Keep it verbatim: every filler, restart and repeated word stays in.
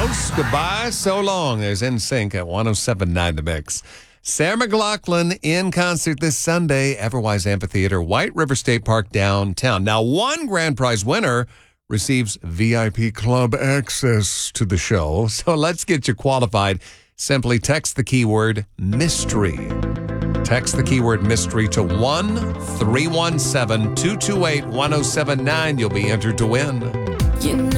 Close, goodbye, so long. There's N Sync at one oh seven point nine The Mix. Sarah McLachlan in concert this Sunday, Everwise Amphitheater, White River State Park downtown. Now, one grand prize winner receives V I P club access to the show. So let's get you qualified. Simply text the keyword mystery. Text the keyword mystery to one three one seven, two two eight, one oh seven nine. You'll be entered to win. You know